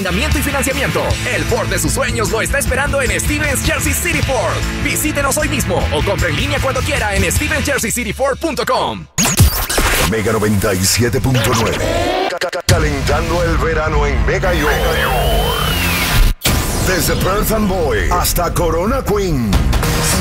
Y financiamiento. El Ford de sus sueños lo está esperando en Stevens Jersey City Ford. Visítenos hoy mismo o compre en línea cuando quiera en StevensJerseyCityFord.com. Mega 97.9. Calentando el verano en Mega York. Desde Perth Amboy hasta Corona Queen.